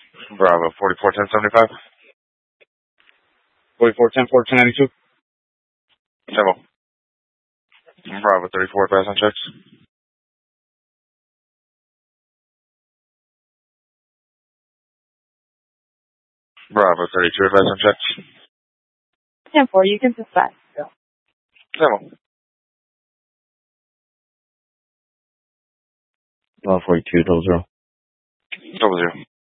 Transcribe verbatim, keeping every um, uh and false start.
Bravo, forty-four ten seventy-five. forty-four ten fourteen ninety-two. Seven. Bravo, thirty-four, pass on checks. Bravo, thirty-two, pass on checks. ten four, you can suspect. Seven. Bravo, forty-two, double zero. Double zero.